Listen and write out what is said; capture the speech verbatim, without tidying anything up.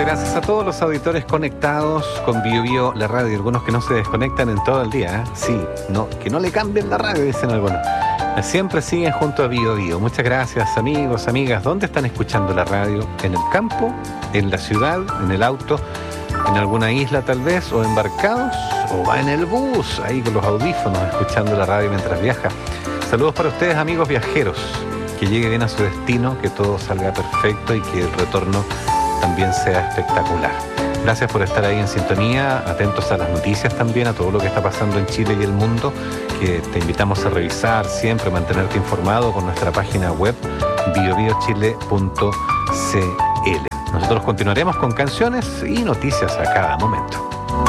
Muchas gracias a todos los auditores conectados con Bio Bio, la radio. Algunos que no se desconectan en todo el día, ¿eh? Sí, no, que no le cambien la radio, dicen algunos. Siempre siguen junto a Bio Bio. Muchas gracias, amigos, amigas. ¿Dónde están escuchando la radio? ¿En el campo? ¿En la ciudad? ¿En el auto? ¿En alguna isla tal vez? ¿O embarcados? ¿O va en el bus? Ahí con los audífonos escuchando la radio mientras viaja. Saludos para ustedes, amigos viajeros. Que llegue bien a su destino, que todo salga perfecto y que el retorno también sea espectacular. Gracias por estar ahí en sintonía, atentos a las noticias también, a todo lo que está pasando en Chile y el mundo, que te invitamos a revisar siempre, mantenerte informado con nuestra página web bio bio chile punto c l. Nosotros continuaremos con canciones y noticias a cada momento.